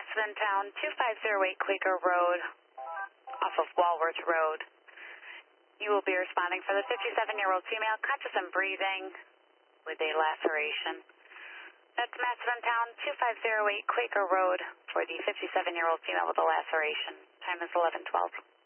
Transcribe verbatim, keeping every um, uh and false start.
Macedontown, two five zero eight Quaker Road, off of Walworth Road. You will be responding for the fifty-seven-year-old female, conscious and breathing, with a laceration. That's Macedontown, two five zero eight Quaker Road, for the fifty-seven-year-old female with a laceration. Time is eleven twelve.